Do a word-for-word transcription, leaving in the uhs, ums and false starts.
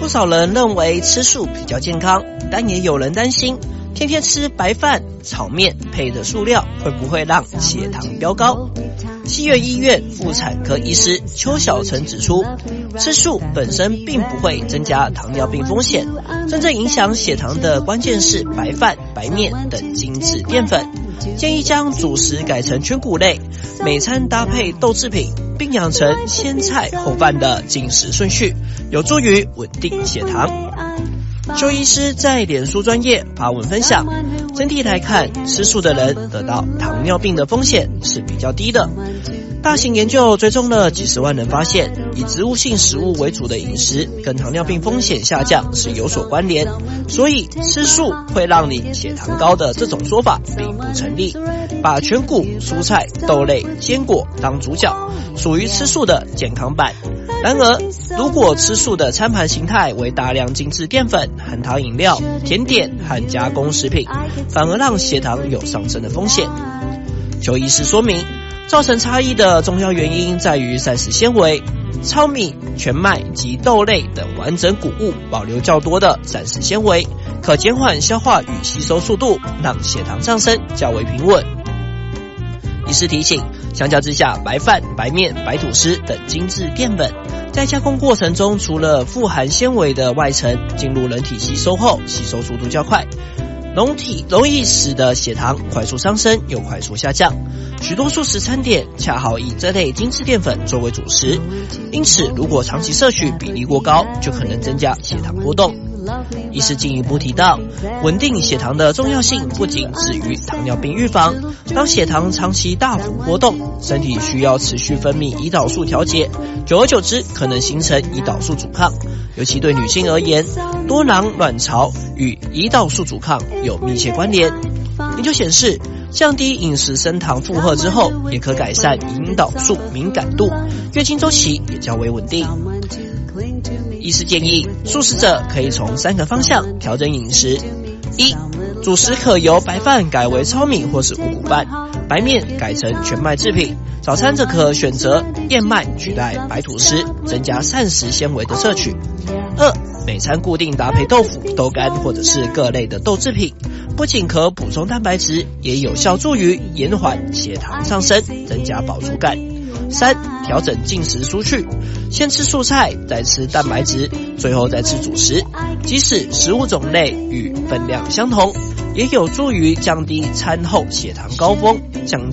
少人认为吃素比较健康，但也有人担心天天吃白饭、炒面配着素料会不会让血糖飙高？西苑医院妇产科医师邱小成指出，吃素本身并不会增加糖尿病风险，真正影响血糖的关键是白饭、白面等精致淀粉。建议将主食改成全谷类，每餐搭配豆制品，并养成先菜后饭的进食顺序，有助于稳定血糖。邱医师在脸书专页发文分享，整体来看，吃素的人得到糖尿病的风险是比较低的。大型研究追踪了几十万人，发现以植物性食物为主的饮食跟糖尿病风险下降是有所关联，所以吃素会让你血糖高的这种说法并不成立。把全谷、蔬菜、豆类、坚果当主角，属于吃素的健康版。然而，如果吃素的餐盘形态为大量精致淀粉、含糖饮料、甜点和加工食品，反而让血糖有上升的风险。邱医师说明，造成差异的重要原因在于膳食纤维，糙米、全麦及豆类等完整谷物保留较多的膳食纤维，可减缓消化与吸收速度，让血糖上升较为平稳。医师提醒，相较之下，白饭、白面、白吐司等精致淀粉在加工过程中，除了富含纤维的外层进入人体吸收后，吸收速度较快，容体容易使得血糖快速上升又快速下降。许多素食餐点恰好以这类精致淀粉作为主食，因此如果长期摄取比例过高，就可能增加血糖波动。医师进一步提到，稳定血糖的重要性不仅止于糖尿病预防，当血糖长期大幅波动，身体需要持续分泌胰岛素调节，久而久之可能形成胰岛素阻抗，尤其对女性而言，多囊卵巢与胰岛素阻抗有密切关联。研究显示，降低饮食升糖负荷之后，也可改善胰岛素敏感度，月经周期也较为稳定。医师建议，素食者可以从三个方向调整饮食：一、主食可由白饭改为糙米或是五谷饭，白面改成全麦制品；早餐则可选择燕麦取代白吐司，增加膳食纤维的摄取。二、每餐固定搭配豆腐、豆干或者是各类的豆制品，不仅可补充蛋白质，也有效助于延缓血糖上升，增加饱足感。三、调整进食顺序，先吃素菜，再吃蛋白质，最后再吃主食。即使食物种类与分量相同，也有助于降低餐后血糖高峰，降